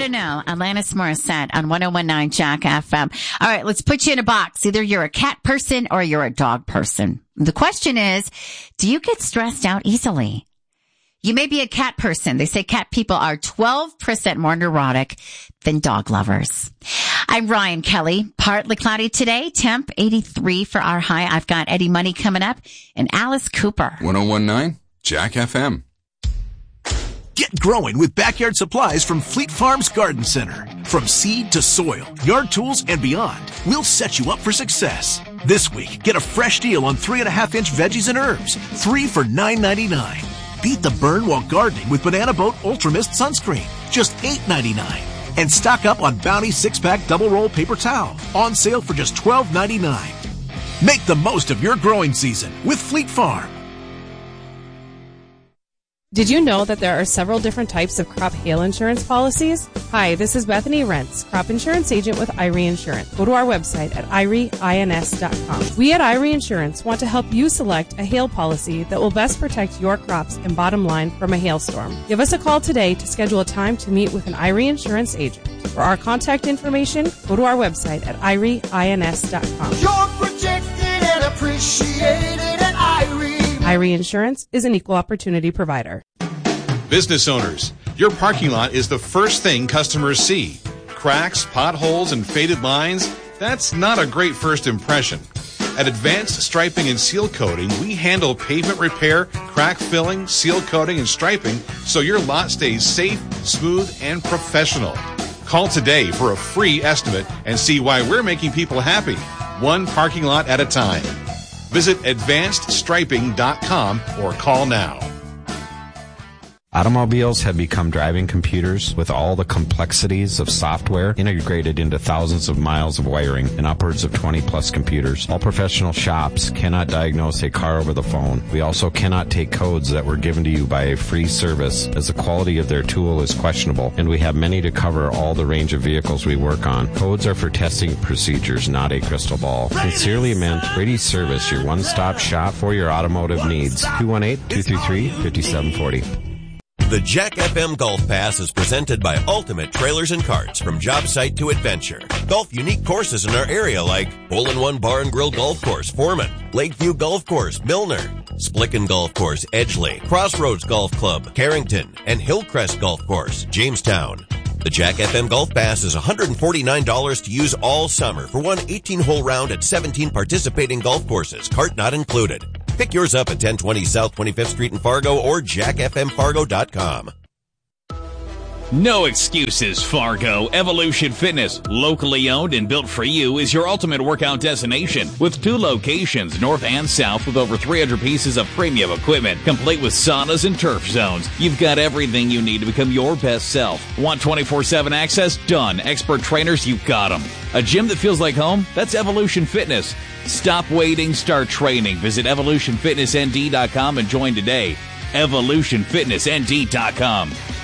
to know. Alanis Morissette on 101.9 Jack FM. All right, let's put you in a box. Either you're a cat person or you're a dog person. The question is, do you get stressed out easily? You may be a cat person. They say cat people are 12% more neurotic than dog lovers. I'm Ryan Kelly. Partly cloudy today. Temp 83 for our high. I've got Eddie Money coming up and Alice Cooper. 101.9 Jack FM. Get growing with backyard supplies from Fleet Farms Garden Center. From seed to soil, yard tools, and beyond, we'll set you up for success. This week, get a fresh deal on 3.5-inch veggies and herbs, 3 for $9.99. Beat the burn while gardening with Banana Boat Ultra Mist Sunscreen, just $8.99. And stock up on Bounty 6-pack double roll paper towel, on sale for just $12.99. Make the most of your growing season with Fleet Farm. Did you know that there are several different types of crop hail insurance policies? Hi, this is Bethany Rentz, crop insurance agent with Irie Insurance. Go to our website at irieins.com. We at Irie Insurance want to help you select a hail policy that will best protect your crops and bottom line from a hailstorm. Give us a call today to schedule a time to meet with an Irie Insurance agent. For our contact information, go to our website at irieins.com. You're protected and appreciated at Irie. Irie Insurance is an equal opportunity provider. Business owners, your parking lot is the first thing customers see. Cracks, potholes, and faded lines, that's not a great first impression. At Advanced Striping and Seal Coating, we handle pavement repair, crack filling, seal coating, and striping so your lot stays safe, smooth, and professional. Call today for a free estimate and see why we're making people happy, one parking lot at a time. Visit advancedstriping.com or call now. Automobiles have become driving computers with all the complexities of software integrated into thousands of miles of wiring and upwards of 20-plus computers. All professional shops cannot diagnose a car over the phone. We also cannot take codes that were given to you by a free service, as the quality of their tool is questionable, and we have many to cover all the range of vehicles we work on. Codes are for testing procedures, not a crystal ball. Sincerely meant, Brady Service, your one-stop shop for your automotive needs. 218-233-5740. The Jack FM Golf Pass is presented by Ultimate Trailers and Carts, from job site to adventure. Golf unique courses in our area like Hole-in-One Bar and Grill Golf Course, Foreman, Lakeview Golf Course, Milner, Splicken Golf Course, Edgeley, Crossroads Golf Club, Carrington, and Hillcrest Golf Course, Jamestown. The Jack FM Golf Pass is $149 to use all summer for one 18-hole round at 17 participating golf courses, cart not included. Pick yours up at 1020 South 25th Street in Fargo or jackfmfargo.com. No excuses, Fargo. Evolution Fitness, locally owned and built for you, is your ultimate workout destination with 2 locations, north and south, with over 300 pieces of premium equipment, complete with saunas and turf zones. You've got everything you need to become your best self. Want 24/7 access? Done. Expert trainers? You got them. A gym that feels like home? That's Evolution Fitness. Stop waiting, start training. Visit evolutionfitnessnd.com and join today. evolutionfitnessnd.com.